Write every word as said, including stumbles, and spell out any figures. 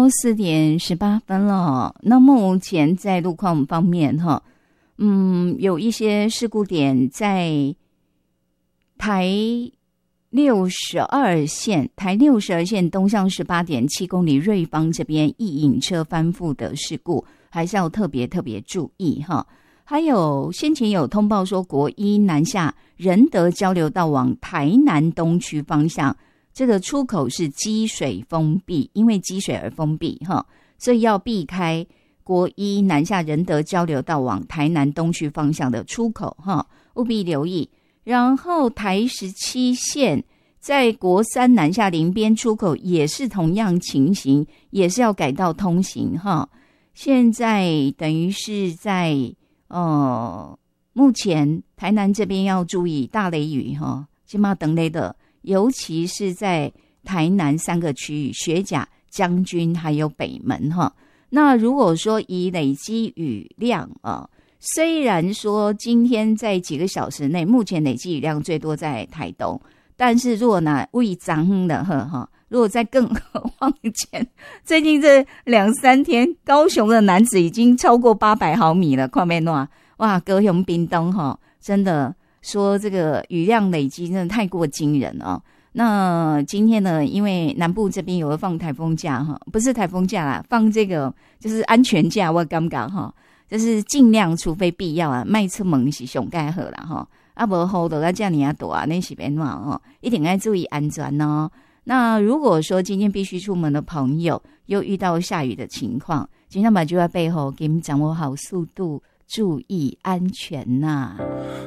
到四点十八分了。那目前在路况方面哈，嗯，有一些事故点在台六十二线，台六十二线东向十八点七公里瑞芳这边一引车翻覆的事故，还是要特别特别注意哈。还有先前有通报说，国一南下仁德交流道往台南东区方向，这个出口是积水封闭，因为积水而封闭哈，所以要避开国一南下仁德交流道往台南东区方向的出口哈，务必留意。然后台十七线在国三南下林边出口也是同样情形，也是要改道通行哈。现在等于是在呃，目前台南这边要注意大雷雨哈，起码等雷的，尤其是在台南三个区域，学甲、将军还有北门哈。那如果说以累积雨量啊，虽然说今天在几个小时内，目前累积雨量最多在台东，但是如果呢未涨的哈，如果再更往前，最近这两三天，高雄的楠梓已经超过八百毫米了，看没诺哇，高雄屏东哈，真的说这个雨量累积真的太过惊人哦。那今天呢，因为南部这边有放台风假哈，不是台风假啦，放这个就是安全假，我感觉哈，就是尽量除非必要啊，迈出门是上盖好啦哈，啊无雨就要这样大啊，那是变嘛哦，一定要注意安全哦。那如果说今天必须出门的朋友又遇到下雨的情况，今天嘛就在背后给你们掌握好速度，注意安全呐、啊。